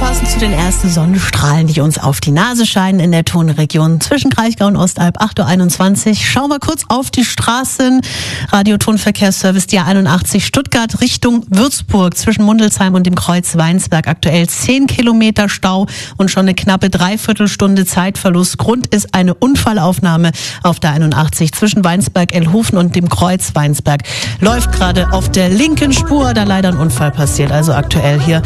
passend zu den ersten Sonnenstrahlen, die uns auf die Nase scheinen in der Tonregion zwischen Kraichgau und Ostalb, 8.21 Uhr. Schauen wir kurz auf die Straßen. Radio-Tonverkehrsservice, die A81 Stuttgart Richtung Würzburg zwischen Mundelsheim und dem Kreuz Weinsberg. Aktuell 10 Kilometer Stau und schon eine knappe Dreiviertelstunde Zeitverlust. Grund ist eine Unfallaufnahme auf der 81 zwischen Weinsberg-Elhofen und dem Kreuz Weinsberg. Läuft gerade auf der linken Spur, da leider ein Unfall passiert. Also aktuell hier